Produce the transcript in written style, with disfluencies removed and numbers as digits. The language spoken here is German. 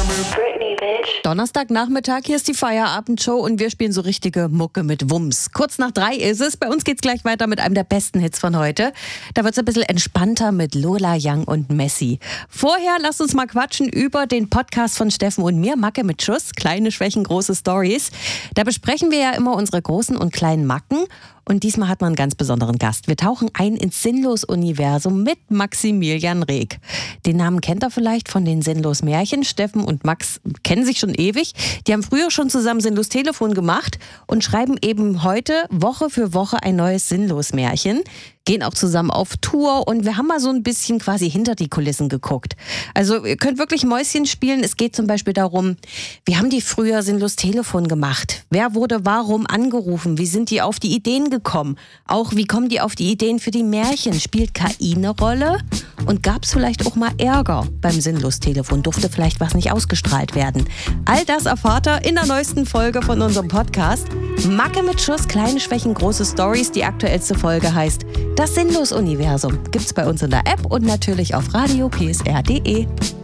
Britney, bitch. Donnerstagnachmittag, hier ist die Feierabendshow und wir spielen so richtige Mucke mit Wumms. Kurz nach 3 ist es. Bei uns geht's gleich weiter mit einem der besten Hits von heute. Da wird's ein bisschen entspannter mit Lola Young und Messi. Vorher lasst uns mal quatschen über den Podcast von Steffen und mir, Macke mit Schuss, kleine Schwächen, große Stories. Da besprechen wir ja immer unsere großen und kleinen Macken. Und diesmal hat man einen ganz besonderen Gast. Wir tauchen ein ins Sinnlos-Universum mit Maximilian Reg. Den Namen kennt er vielleicht von den Sinnlos-Märchen. Steffen und Max kennen sich schon ewig. Die haben früher schon zusammen Sinnlos-Telefon gemacht und schreiben eben heute Woche für Woche ein neues Sinnlos-Märchen. Gehen auch zusammen auf Tour und wir haben mal so ein bisschen quasi hinter die Kulissen geguckt. Also ihr könnt wirklich Mäuschen spielen. Es geht zum Beispiel darum, wie haben die früher Sinnlos Telefon gemacht? Wer wurde warum angerufen? Wie sind die auf die Ideen gekommen? Auch wie kommen die auf die Ideen für die Märchen? Spielt KI eine Rolle? Und gab es vielleicht auch mal Ärger beim Sinnlos Telefon? Durfte vielleicht was nicht ausgestrahlt werden? All das erfahrt ihr in der neuesten Folge von unserem Podcast. Macke mit Schuss, kleine Schwächen, große Stories. Die aktuellste Folge heißt Das Sinnlos-Universum. Gibt's bei uns in der App und natürlich auf radiopsr.de.